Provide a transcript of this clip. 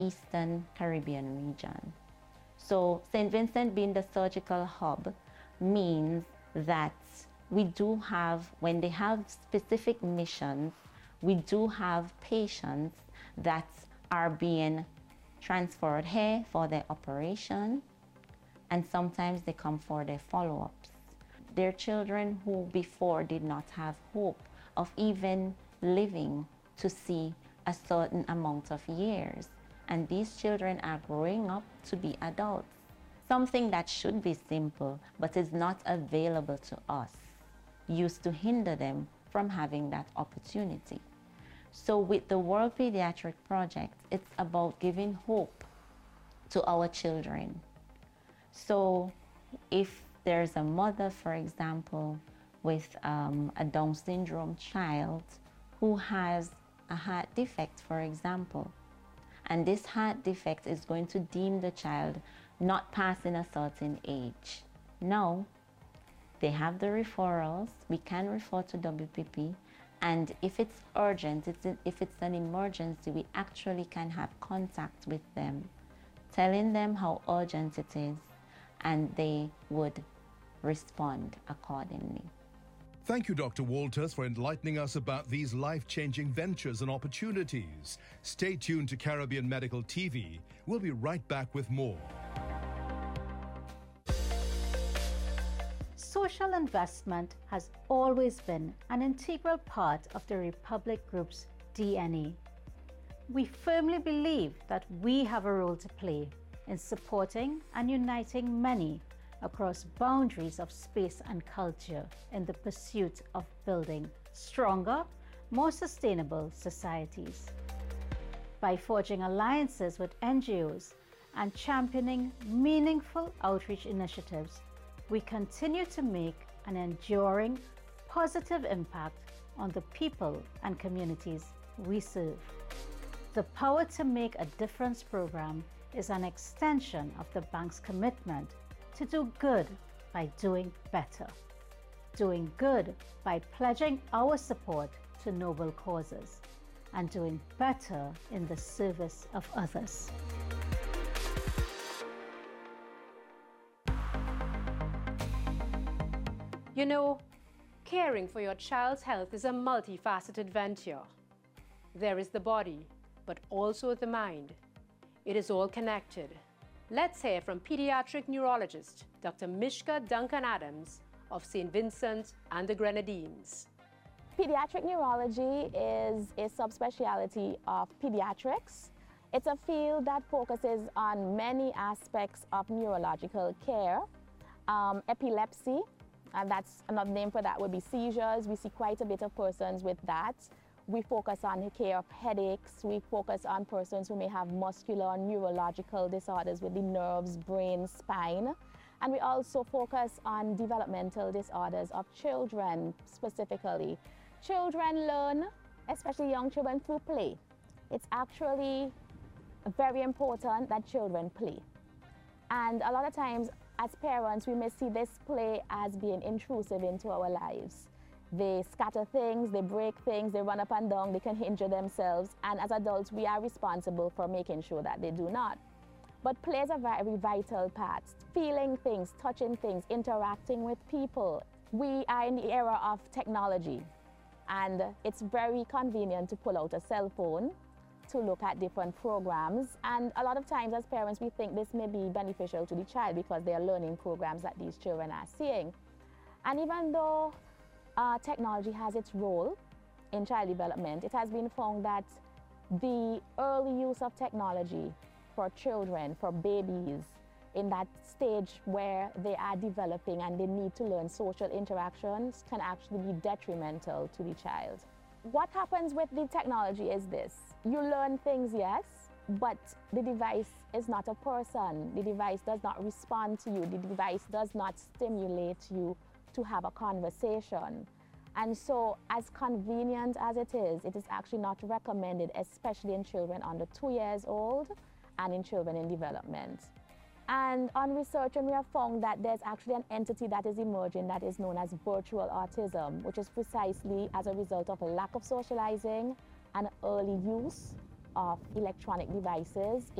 Eastern Caribbean region. So St. Vincent being the surgical hub means that we do have, when they have specific missions, we do have patients that are being transferred here for their operation, and sometimes they come for their follow-ups. They're children who before did not have hope of even living to see a certain amount of years. And these children are growing up to be adults. Something that should be simple but is not available to us used to hinder them from having that opportunity. So with the World Pediatric Project, it's about giving hope to our children. So if there's a mother, for example, with a Down syndrome child who has a heart defect, for example, and this heart defect is going to deem the child not passing a certain age. Now, they have the referrals, we can refer to WPP, and if it's urgent, if it's an emergency, we actually can have contact with them, telling them how urgent it is, and they would respond accordingly. Thank you, Dr. Walters, for enlightening us about these life-changing ventures and opportunities. Stay tuned to Caribbean Medical TV. We'll be right back with more. Social investment has always been an integral part of the Republic Group's DNA. We firmly believe that we have a role to play in supporting and uniting many across boundaries of space and culture in the pursuit of building stronger, more sustainable societies. By forging alliances with NGOs and championing meaningful outreach initiatives, we continue to make an enduring, positive impact on the people and communities we serve. The Power to Make a Difference program is an extension of the bank's commitment to do good by doing better. Doing good by pledging our support to noble causes, and doing better in the service of others. You know, caring for your child's health is a multifaceted venture. There is the body, but also the mind. It is all connected. Let's hear from pediatric neurologist Dr. Mishka Duncan-Adams of St. Vincent and the Grenadines. Pediatric neurology is a subspecialty of pediatrics. It's a field that focuses on many aspects of neurological care. Epilepsy, and that's another name for that, would be seizures. We see quite a bit of persons with that. We focus on the care of headaches. We focus on persons who may have muscular and neurological disorders with the nerves, brain, spine. And we also focus on developmental disorders of children specifically. Children learn, especially young children, through play. It's actually very important that children play. And a lot of times, as parents, we may see this play as being intrusive into our lives. They scatter things, they break things, they run up and down, they can injure themselves. And as adults, we are responsible for making sure that they do not. But play is a very vital part. Feeling things, touching things, interacting with people. We are in the era of technology, and it's very convenient to pull out a cell phone to look at different programs. And a lot of times as parents, we think this may be beneficial to the child because they are learning programs that these children are seeing. And even though technology has its role in child development, it has been found that the early use of technology for children, for babies, in that stage where they are developing and they need to learn social interactions, can actually be detrimental to the child. What happens with the technology is this: you learn things, yes, but the device is not a person. The device does not respond to you. The device does not stimulate you to have a conversation. And so, as convenient as it is actually not recommended, especially in children under 2 years old and in children in development. And on research, we have found that there's actually an entity that is emerging that is known as virtual autism, which is precisely as a result of a lack of socializing and early use of electronic devices